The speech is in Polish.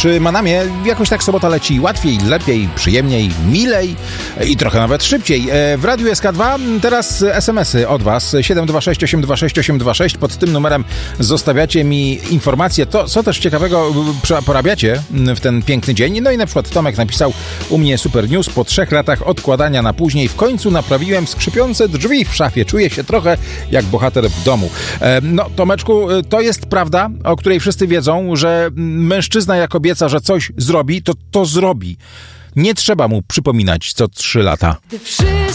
przy Manamie. Jakoś tak sobota leci łatwiej, lepiej, przyjemniej, milej i trochę nawet szybciej. W Radiu SK2 teraz SMS-y od Was 726 826 826. Pod tym numerem zostawiacie mi informacje, to co też ciekawego porabiacie w ten piękny dzień. No i na przykład Tomek napisał u mnie super news. Po 3 latach odkładania na później w końcu naprawiłem skrzypiące drzwi w szafie. Czuję się trochę jak bohater w domu. No Tomeczku, to jest prawda, o której wszyscy wiedzą, że mężczyzna jak obieca, że coś zrobi, to zrobi. Nie trzeba mu przypominać co 3 lata.